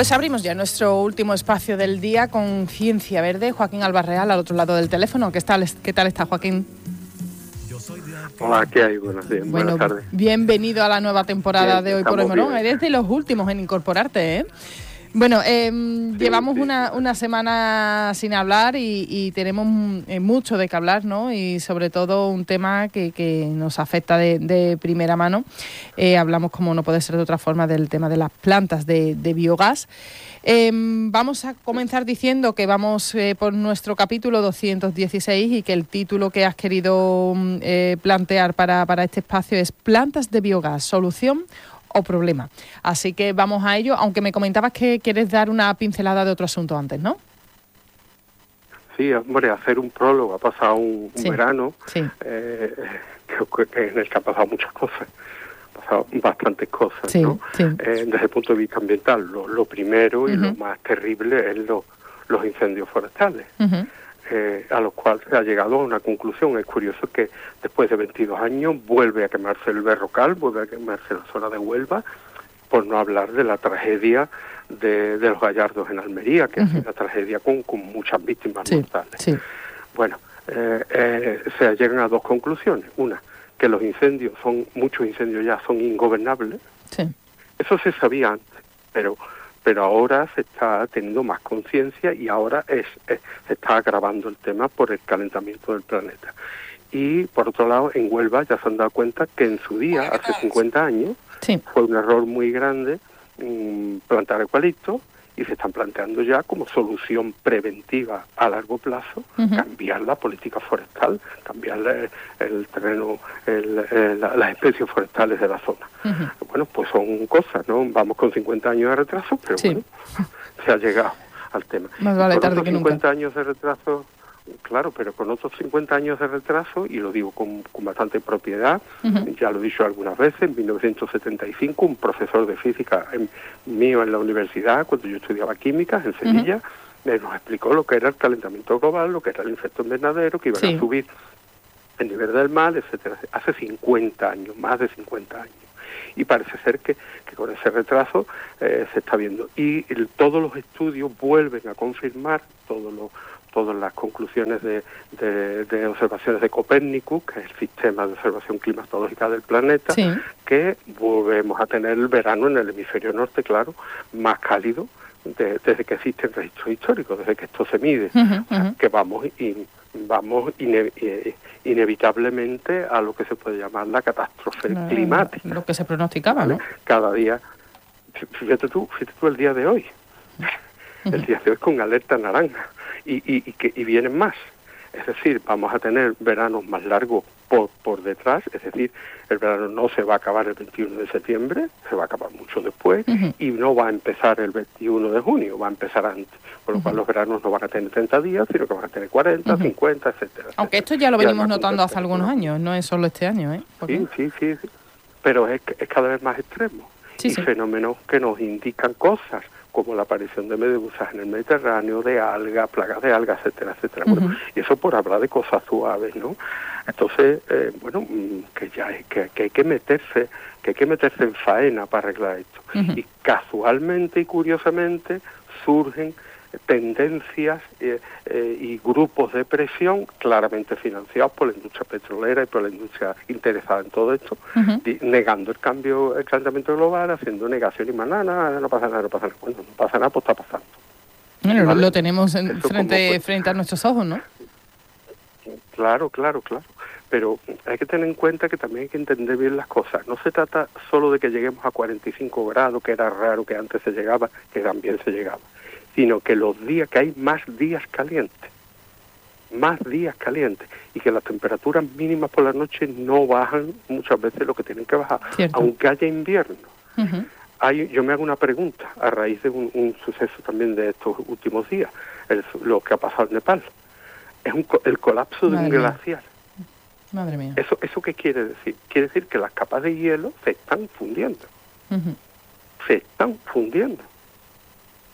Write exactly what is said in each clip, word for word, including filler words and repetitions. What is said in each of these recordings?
Pues abrimos ya nuestro último espacio del día con Ciencia Verde. Joaquín Albarreal al otro lado del teléfono. ¿Qué tal, qué tal está, Joaquín? Hola, ¿qué hay? Buenos días, bueno, buenas tardes. Bienvenido a la nueva temporada bien, de Hoy por Hoy Morón. Eres de los últimos en incorporarte, ¿eh? Bueno, eh, sí, llevamos sí. Una, una semana sin hablar y, y tenemos mucho de qué hablar, ¿no? Y sobre todo un tema que, que nos afecta de, de primera mano. Eh, hablamos, como no puede ser de otra forma, del tema de las plantas de, de biogás. Eh, vamos a comenzar diciendo que vamos eh, por nuestro capítulo doscientos dieciséis y que el título que has querido eh, plantear para, para este espacio es Plantas de biogás, solución o problema. Así que vamos a ello, aunque me comentabas que quieres dar una pincelada de otro asunto antes, ¿no? Sí, hombre, hacer un prólogo. Ha pasado un, un sí, verano sí. Eh, que, que en el que han pasado muchas cosas. Han pasado bastantes cosas, sí, ¿no? Sí. Eh, desde el punto de vista ambiental, lo, lo primero y uh-huh. lo más terrible es lo, los incendios forestales. Uh-huh. Eh, a los cuales se ha llegado a una conclusión. Es curioso que después de veintidós años vuelve a quemarse el Berrocal, vuelve a quemarse la zona de Huelva, por no hablar de la tragedia de, de los Gallardos en Almería, que uh-huh. es una tragedia con, con muchas víctimas sí, mortales. Sí. Bueno, eh, eh, se llegan a dos conclusiones. Una, que los incendios son, muchos incendios ya son ingobernables. Sí. Eso se sabía antes, pero... pero ahora se está teniendo más conciencia y ahora es, es se está agravando el tema por el calentamiento del planeta. Y por otro lado, en Huelva ya se han dado cuenta que en su día, hace cincuenta años, sí. fue un error muy grande mmm, plantar eucalipto, y se están planteando ya como solución preventiva a largo plazo uh-huh. cambiar la política forestal, cambiar el, el terreno, el, el, las especies forestales de la zona. Uh-huh. Bueno, pues son cosas, ¿no? Vamos con cincuenta años de retraso, pero sí. bueno, se ha llegado al tema. Más vale con tarde otros que cincuenta nunca. años de retraso, claro, pero con otros cincuenta años de retraso, y lo digo con, con bastante propiedad, uh-huh. ya lo he dicho algunas veces, en mil novecientos setenta y cinco un profesor de física en, mío en la universidad, cuando yo estudiaba química en Sevilla, uh-huh. nos explicó lo que era el calentamiento global, lo que era el efecto invernadero, que iban sí. a subir el nivel del mar, etcétera. Hace cincuenta años, más de cincuenta años. Y parece ser que, que con ese retraso eh, se está viendo. Y el, todos los estudios vuelven a confirmar todos los todas las conclusiones de, de, de observaciones de Copérnicus, que es el sistema de observación climatológica del planeta, sí. que volvemos a tener el verano en el hemisferio norte, claro, más cálido de, desde que existen registros históricos, desde que esto se mide. Uh-huh, uh-huh. O sea, que vamos, in, vamos ine, inevitablemente a lo que se puede llamar la catástrofe no, climática. Lo que se pronosticaba, ¿no? Cada día, fíjate tú, fíjate tú el día de hoy. Uh-huh. El día de hoy con alerta naranja. Y, y, y, que, y vienen más. Es decir, vamos a tener veranos más largos por, por detrás, es decir, el verano no se va a acabar el veintiuno de septiembre, se va a acabar mucho después, uh-huh. y no va a empezar el veintiuno de junio, va a empezar antes. Por lo uh-huh. cual los veranos no van a tener treinta días, sino que van a tener cuarenta, uh-huh. cincuenta, etcétera. Aunque esto ya lo venimos notando hace algunos años, no es solo este año, ¿eh? Sí, sí, sí, sí, pero es, es cada vez más extremo. Sí, y sí. fenómenos que nos indican cosas, como la aparición de medusas en el Mediterráneo, de algas, plagas de algas, etcétera, etcétera. Uh-huh. Bueno, y eso por hablar de cosas suaves, ¿no? Entonces, eh, bueno, que ya hay que, que hay que meterse, que hay que meterse en faena para arreglar esto. Uh-huh. Y casualmente y curiosamente surgen tendencias eh, eh, y grupos de presión claramente financiados por la industria petrolera y por la industria interesada en todo esto, uh-huh. di, negando el cambio, el calentamiento global, haciendo negación y más nada, nada, no pasa nada, no pasa nada. Bueno, no pasa nada, pues está pasando. Bueno, ¿vale? Lo tenemos en frente, pues, frente a nuestros ojos, ¿no? Claro, claro, claro. Pero hay que tener en cuenta que también hay que entender bien las cosas. No se trata solo de que lleguemos a cuarenta y cinco grados, que era raro que antes se llegaba, que también se llegaba, sino que los días, que hay más días calientes, más días calientes, y que las temperaturas mínimas por la noche no bajan muchas veces lo que tienen que bajar, Cierto. Aunque haya invierno. Uh-huh. Hay, yo me hago una pregunta a raíz de un, un suceso también de estos últimos días, el, lo que ha pasado en Nepal. Es un, el colapso de Madre un mía. glaciar. Madre mía. ¿Eso, ¿Eso qué quiere decir? Quiere decir que las capas de hielo se están fundiendo. Uh-huh. Se están fundiendo.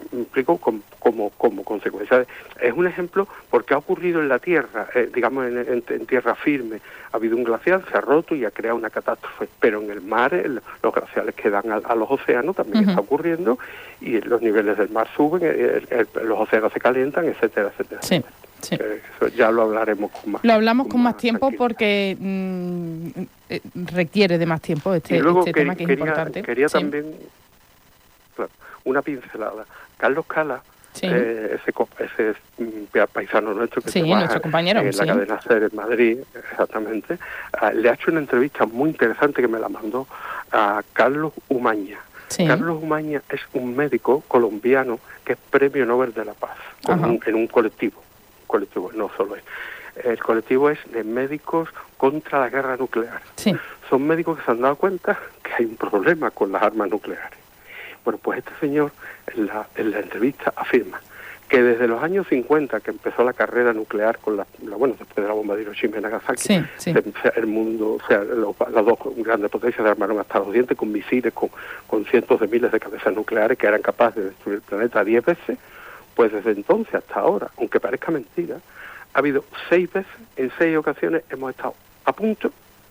me explico, como, como, como consecuencia. De, es un ejemplo porque ha ocurrido en la Tierra, eh, digamos en, en, en tierra firme, ha habido un glaciar, se ha roto y ha creado una catástrofe, pero en el mar, el, los glaciares que dan a, a los océanos también uh-huh. está ocurriendo, y los niveles del mar suben, el, el, el, los océanos se calientan, etcétera, etcétera. Sí. etcétera. Sí. Eso ya lo hablaremos con más. Lo hablamos con, con más, más tiempo porque mmm, eh, requiere de más tiempo este, este que, tema que quería, es importante. Quería sí. también, claro, una pincelada. Carlos Cala, sí. eh, ese, ese paisano nuestro que sí, trabaja nuestro compañero, en sí. la cadena SER en Madrid, exactamente, uh, le ha hecho una entrevista muy interesante que me la mandó a Carlos Umaña. Sí. Carlos Umaña es un médico colombiano que es Premio Nobel de la Paz con un, en un colectivo. colectivo, no solo es. El colectivo es de médicos contra la guerra nuclear. Sí. Son médicos que se han dado cuenta que hay un problema con las armas nucleares. Bueno, pues este señor en la, en la entrevista afirma que desde los años cincuenta, que empezó la carrera nuclear con la, la bueno, después de la bomba de Hiroshima y Nagasaki, sí, sí. Se, el mundo, o sea, los, las dos grandes potencias se armaron hasta los dientes con misiles, con, con cientos de miles de cabezas nucleares que eran capaces de destruir el planeta diez veces. Pues desde entonces hasta ahora, aunque parezca mentira, ha habido seis veces, en seis ocasiones hemos estado a punto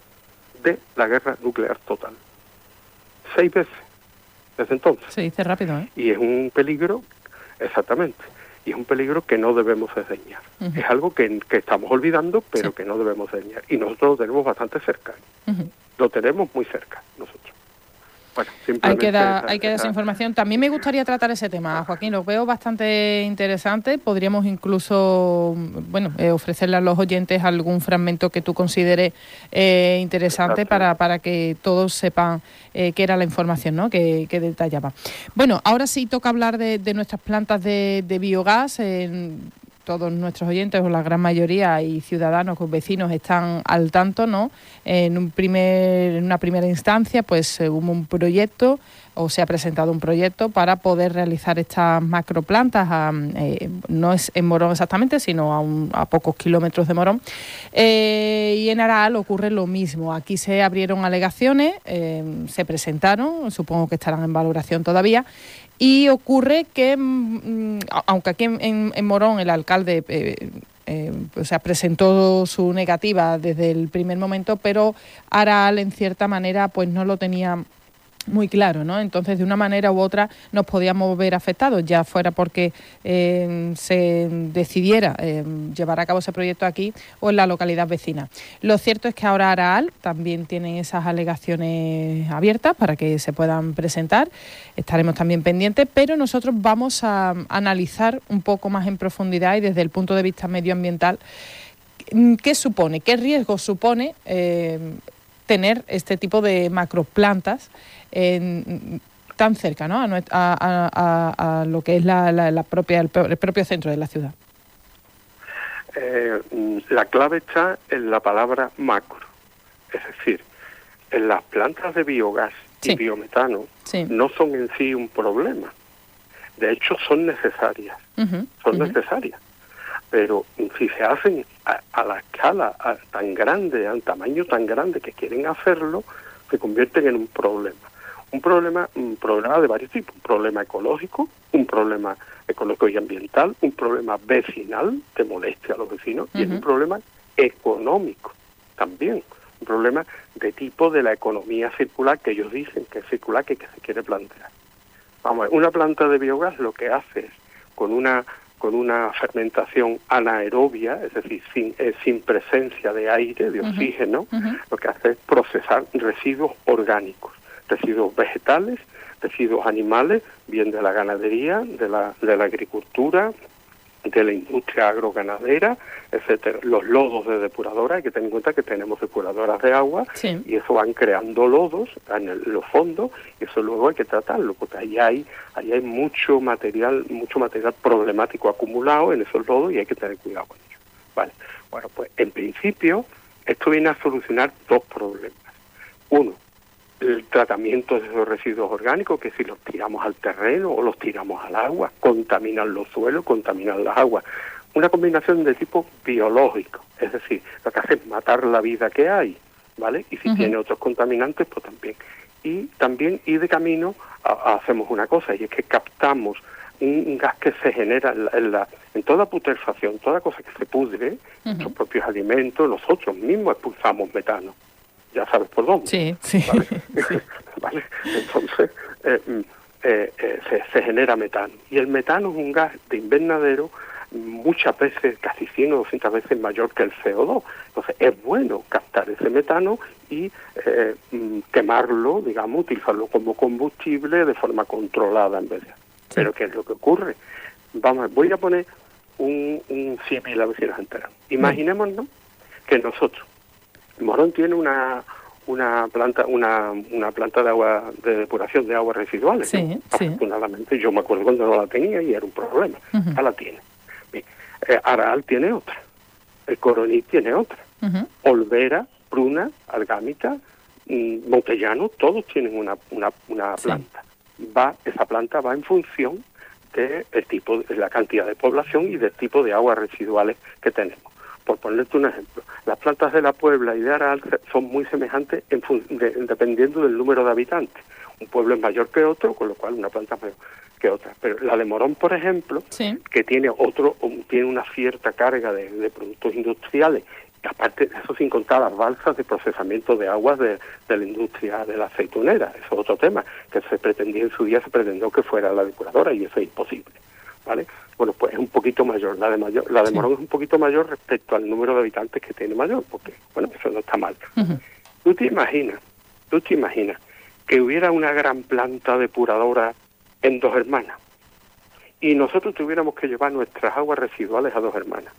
de la guerra nuclear total. Seis veces, desde entonces. Se dice rápido, ¿eh? Y es un peligro, exactamente, y es un peligro que no debemos desdeñar. Uh-huh. Es algo que, que estamos olvidando, pero sí. que no debemos desdeñar. Y nosotros lo tenemos bastante cerca. Uh-huh. Lo tenemos muy cerca, nosotros. Bueno, hay que dar hay que dar esa información. También me gustaría tratar ese tema, Joaquín, lo veo bastante interesante. Podríamos incluso, bueno, eh, ofrecerle a los oyentes algún fragmento que tú consideres eh, interesante para, para que todos sepan eh, qué era la información, ¿no?, que, que detallaba. Bueno, ahora sí toca hablar de, de nuestras plantas de, de biogás. Eh, todos nuestros oyentes, o la gran mayoría, y ciudadanos, o vecinos, están al tanto, ¿no? En un primer, en una primera instancia, pues eh, hubo un proyecto, o se ha presentado un proyecto para poder realizar estas macroplantas, a, eh, no es en Morón exactamente, sino a, un, a pocos kilómetros de Morón. Eh, y en Aral ocurre lo mismo. Aquí se abrieron alegaciones, eh, se presentaron, supongo que estarán en valoración todavía. Y ocurre que, mmm, aunque aquí en, en, en Morón el alcalde eh, eh, o sea, presentó su negativa desde el primer momento, pero Aral, en cierta manera, pues no lo tenía muy claro, ¿no? Entonces, de una manera u otra nos podíamos ver afectados, ya fuera porque eh, se decidiera eh, llevar a cabo ese proyecto aquí o en la localidad vecina. Lo cierto es que ahora Aral también tiene esas alegaciones abiertas para que se puedan presentar. Estaremos también pendientes, pero nosotros vamos a analizar un poco más en profundidad y desde el punto de vista medioambiental qué supone, qué riesgo supone eh, tener este tipo de macroplantas en, tan cerca, ¿no?, a, a, a, a lo que es la, la, la propia, el, el propio centro de la ciudad. Eh, la clave está en la palabra macro, es decir, en las plantas de biogás sí. y biometano sí. no son en sí un problema, de hecho son necesarias, uh-huh. son uh-huh. necesarias, pero si se hacen a, a la escala a, tan grande, al tamaño tan grande que quieren hacerlo, se convierten en un problema. Un problema, un problema de varios tipos, un problema ecológico, un problema ecológico y ambiental, un problema vecinal que moleste a los vecinos, uh-huh. y es un problema económico también, un problema de tipo de la economía circular que ellos dicen que es circular, que, que se quiere plantear. Vamos a ver, una planta de biogás lo que hace es, con una con una fermentación anaerobia, es decir, sin, eh, sin presencia de aire, de oxígeno, uh-huh. Uh-huh. lo que hace es procesar residuos orgánicos, residuos vegetales, residuos animales, bien de la ganadería, de la, de la agricultura, de la industria agroganadera, etcétera. Los lodos de depuradora, hay que tener en cuenta que tenemos depuradoras de agua, sí. y eso van creando lodos en el, los fondos, y eso luego hay que tratarlo, porque ahí hay, ahí hay mucho material, mucho material problemático acumulado en esos lodos y hay que tener cuidado con ello. Vale. Bueno, pues en principio esto viene a solucionar dos problemas. Uno, el tratamiento de esos residuos orgánicos, que si los tiramos al terreno o los tiramos al agua, contaminan los suelos, contaminan las aguas. Una combinación de tipo biológico, es decir, lo que hace es matar la vida que hay, ¿vale? Y si uh-huh. tiene otros contaminantes, pues también. Y también, y de camino, a, a hacemos una cosa, y es que captamos un, un gas que se genera en, la, en, la, en toda putrefacción, toda cosa que se pudre, uh-huh. Los propios alimentos, nosotros mismos expulsamos metano. Ya sabes por dónde. Sí, sí. ¿Vale? sí. ¿Vale? Entonces, eh, eh, eh, se, se genera metano. Y el metano es un gas de invernadero muchas veces, casi cien o doscientas veces mayor que el C O dos. Entonces, es bueno captar ese metano y eh, quemarlo, digamos, utilizarlo como combustible de forma controlada en vez de... Sí. Pero ¿qué es lo que ocurre? Vamos, voy a poner un, un símil a ver si nos enteramos. Imaginémonos que nosotros, Morón tiene una una planta una una planta de agua de depuración de aguas residuales. Sí, ¿no? sí. Afortunadamente, yo me acuerdo cuando no la tenía y era un problema. Uh-huh. Ya la tiene. Bien. Eh, Aral tiene otra. El Coroní tiene otra. Uh-huh. Olvera, Pruna, Algámita, mm, Montellano, todos tienen una una, una planta. Sí. Va esa planta va en función de el tipo de la cantidad de población y del tipo de aguas residuales que tenemos. Por ponerte un ejemplo, las plantas de la Puebla y de Aral son muy semejantes en fun- de, dependiendo del número de habitantes. Un pueblo es mayor que otro, con lo cual una planta es mayor que otra. Pero la de Morón, por ejemplo, sí. que tiene otro tiene una cierta carga de, de productos industriales, y aparte de eso sin contar las balsas de procesamiento de aguas de, de la industria de la aceitunera. Eso es otro tema, que se pretendía en su día, se pretendió que fuera la depuradora y eso es imposible, ¿vale? Bueno, pues es un poquito mayor, la de mayor, la de sí. Morón es un poquito mayor respecto al número de habitantes que tiene Mayor, porque, bueno, eso no está mal. Uh-huh. Tú te imaginas, tú te imaginas que hubiera una gran planta depuradora en Dos Hermanas y nosotros tuviéramos que llevar nuestras aguas residuales a Dos Hermanas.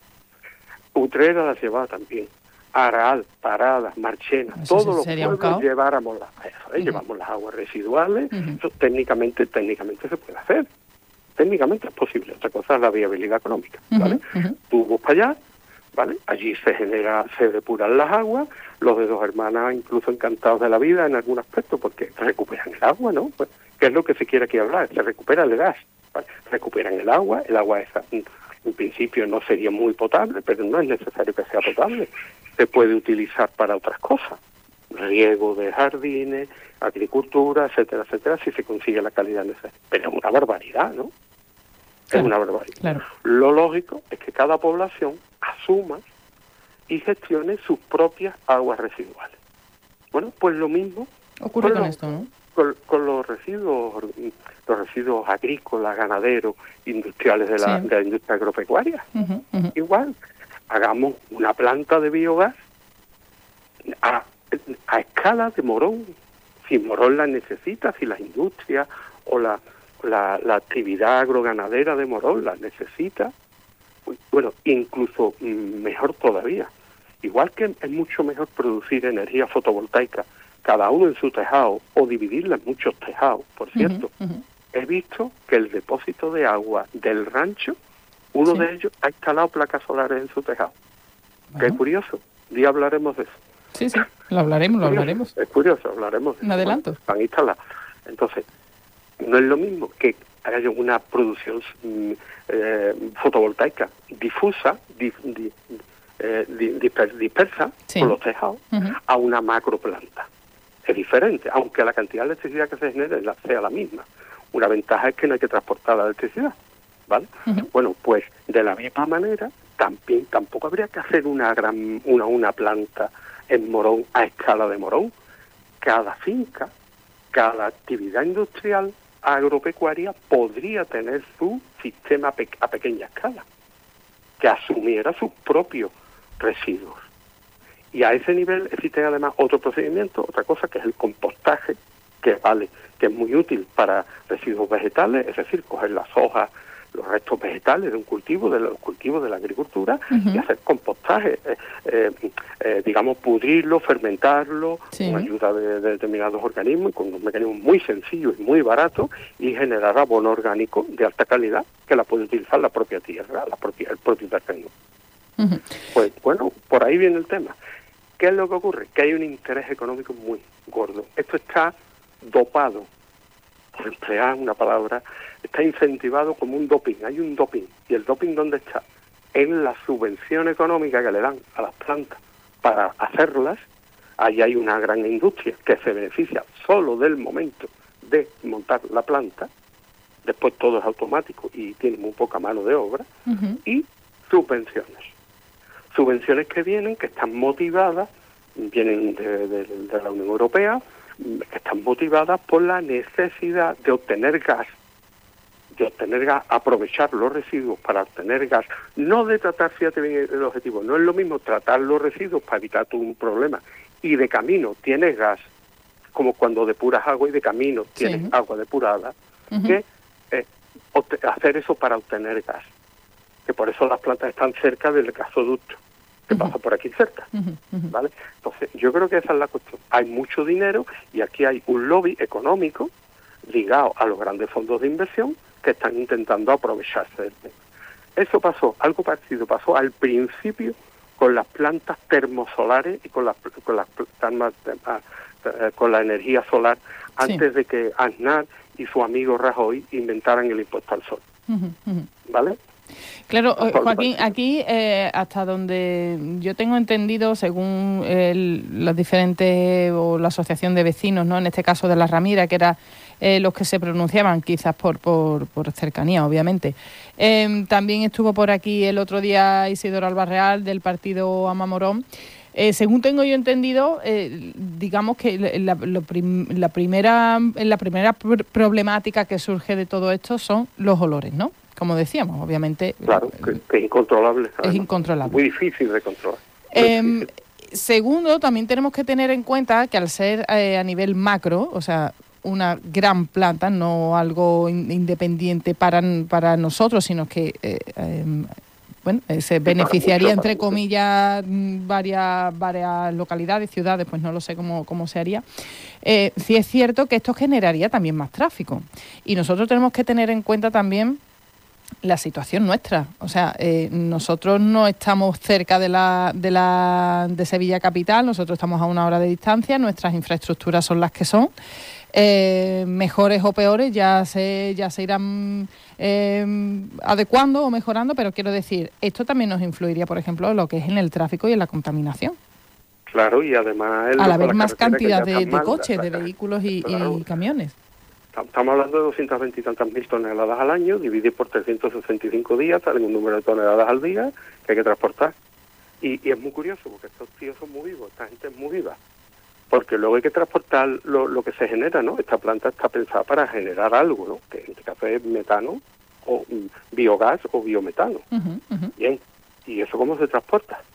Utrera las llevaba también, Aral, Paradas, Marchena, eso todos los pueblos lleváramos las, eso, ¿eh? uh-huh. llevamos las aguas residuales, uh-huh. eso técnicamente, técnicamente se puede hacer. Técnicamente es posible, otra cosa es la viabilidad económica, ¿vale? Uh-huh, uh-huh. Tú vas para allá, ¿vale? Allí se genera, se depuran las aguas, los de Dos Hermanas incluso encantados de la vida en algún aspecto, porque recuperan el agua, ¿no? Pues, ¿qué es lo que se quiere aquí hablar? Se recupera el gas, ¿vale? Recuperan el agua, el agua esa, en principio no sería muy potable, pero no es necesario que sea potable, se puede utilizar para otras cosas, riego de jardines, agricultura, etcétera, etcétera, si se consigue la calidad necesaria. Pero es una barbaridad, ¿no? Claro, es una barbaridad. Claro. Lo lógico es que cada población asuma y gestione sus propias aguas residuales. Bueno, pues lo mismo ocurre con, con esto, ¿no? Con, con los residuos, los residuos agrícolas, ganaderos, industriales de la, sí. de la industria agropecuaria. Uh-huh, uh-huh. Igual, hagamos una planta de biogás a, a escala de Morón. Si Morón la necesita, si las industrias o la, la, la actividad agroganadera de Morón la necesita, bueno, incluso mejor todavía. Igual que es mucho mejor producir energía fotovoltaica, cada uno en su tejado, o dividirla en muchos tejados, por cierto. Uh-huh, uh-huh. He visto que el depósito de agua del rancho, uno sí. de ellos ha instalado placas solares en su tejado. Uh-huh. Qué curioso, día hablaremos de eso. Sí, sí, lo hablaremos, lo hablaremos. Es curioso, hablaremos. Un adelanto. Bueno, van instalados. Entonces, no es lo mismo que haya una producción eh, fotovoltaica difusa, dif, di, eh, disper, dispersa sí. por los tejados, uh-huh. a una macroplanta. Es diferente, aunque la cantidad de electricidad que se genere sea la misma. Una ventaja es que no hay que transportar la electricidad, ¿vale? Uh-huh. Bueno, pues de la misma manera, también tampoco habría que hacer una gran una una planta en Morón a escala de Morón. Cada finca, cada actividad industrial agropecuaria podría tener su sistema pe- a pequeña escala, que asumiera sus propios residuos. Y a ese nivel existe además otro procedimiento, otra cosa que es el compostaje, que vale, que es muy útil para residuos vegetales, es decir, coger las hojas, los restos vegetales de un cultivo, de los cultivos de la agricultura, uh-huh. y hacer compostaje, eh, eh, eh, digamos, pudrirlo, fermentarlo, sí. con ayuda de, de determinados organismos y con unos mecanismos muy sencillos y muy baratos, y generar abono orgánico de alta calidad que la puede utilizar la propia tierra, la propia, el propio terreno. Uh-huh. Pues bueno, por ahí viene el tema. ¿Qué es lo que ocurre? Que hay un interés económico muy gordo. Esto está dopado, por emplear una palabra, está incentivado como un doping. Hay un doping. ¿Y el doping dónde está? En la subvención económica que le dan a las plantas para hacerlas. Ahí hay una gran industria que se beneficia solo del momento de montar la planta, después todo es automático y tiene muy poca mano de obra, uh-huh. y subvenciones. Subvenciones que vienen, que están motivadas, vienen de, de, de la Unión Europea, que están motivadas por la necesidad de obtener gas, de obtener gas, aprovechar los residuos para obtener gas, no de tratar, fíjate bien el objetivo, no es lo mismo tratar los residuos para evitar tú un problema, y de camino tienes gas, como cuando depuras agua y de camino tienes sí. agua depurada, uh-huh. que eh, hacer eso para obtener gas, que por eso las plantas están cerca del gasoducto, que uh-huh. pasa por aquí cerca, uh-huh. ¿vale? Entonces, yo creo que esa es la cuestión. Hay mucho dinero y aquí hay un lobby económico ligado a los grandes fondos de inversión que están intentando aprovecharse del tema. Eso pasó, algo parecido pasó al principio con las plantas termosolares y con las con las termas, con la energía solar antes sí. de que Aznar y su amigo Rajoy inventaran el impuesto al sol. Uh-huh, uh-huh. ¿Vale? Claro, Joaquín, aquí eh, hasta donde yo tengo entendido, según el, las diferentes, o la asociación de vecinos, ¿no? En este caso de la Ramira, que era eh, los que se pronunciaban, quizás por por, por cercanía, obviamente. Eh, también estuvo por aquí el otro día Isidoro Albarreal, del partido Amamorón. Eh, según tengo yo entendido, eh, digamos que la, lo prim, la primera la primera pr- problemática que surge de todo esto son los olores, ¿no? Como decíamos, obviamente. Claro, que, que es incontrolable. Es ¿no? incontrolable. Muy difícil de controlar. Eh, difícil. Segundo, también tenemos que tener en cuenta que al ser eh, a nivel macro, o sea, una gran planta, no algo in, independiente para, para nosotros, sino que eh, eh, bueno, eh, se beneficiaría, mucho, entre comillas, varias varias localidades, ciudades, pues no lo sé cómo, cómo se haría. Eh, sí es cierto que esto generaría también más tráfico. Y nosotros tenemos que tener en cuenta también la situación nuestra. O sea, eh, nosotros no estamos cerca de la, de la de Sevilla capital, nosotros estamos a una hora de distancia, nuestras infraestructuras son las que son. Eh, mejores o peores ya se ya se irán eh, adecuando o mejorando, pero quiero decir, esto también nos influiría, por ejemplo, en lo que es en el tráfico y en la contaminación. Claro, y además... Al haber más cantidad de, de coches, de vehículos y, claro. y camiones. Estamos hablando de doscientas veinte y tantas mil toneladas al año, dividir por trescientos sesenta y cinco días, sale un número de toneladas al día que hay que transportar. Y, y es muy curioso, porque estos tíos son muy vivos, esta gente es muy viva. Porque luego hay que transportar lo, lo que se genera, ¿no? Esta planta está pensada para generar algo, ¿no? Que en este caso es metano, o um, biogás o biometano. Uh-huh, uh-huh. Bien, ¿y eso cómo se transporta?